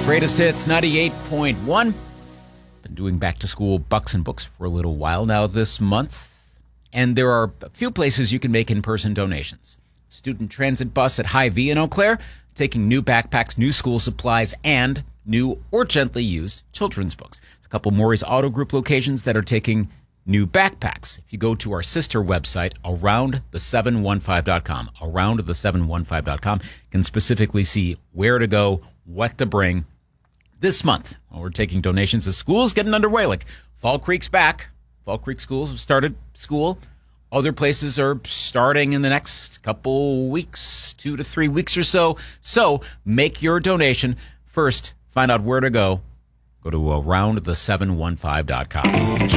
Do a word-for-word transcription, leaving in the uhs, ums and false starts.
Greatest Hits ninety-eight point one. Been doing back-to-school Bucks and Books for a little while now this month. And there are a few places you can make in-person donations. Student Transit Bus at Hy-Vee in Eau Claire, taking new backpacks, new school supplies, and new or gently used children's books. There's a couple Maury's Auto Group locations that are taking new backpacks. If you go to our sister website, around the seven fifteen dot com, around the seven fifteen dot com, you can specifically see where to go, what to bring. This month, well, we're taking donations. The school's getting underway. Like Fall Creek's back. Fall Creek schools have started school. Other places are starting in the next couple weeks, two to three weeks or so. So make your donation. First, find out where to go. Go to around the seven fifteen dot com.